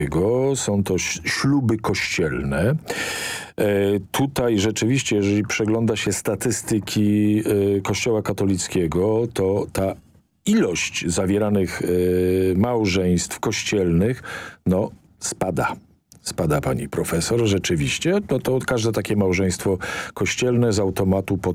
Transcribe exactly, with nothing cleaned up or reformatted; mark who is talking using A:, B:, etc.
A: Są to śluby kościelne. E, tutaj rzeczywiście, jeżeli przegląda się statystyki e, Kościoła katolickiego, to ta ilość zawieranych e, małżeństw kościelnych no, spada. Spada, pani profesor, rzeczywiście. No to każde takie małżeństwo kościelne z automatu pod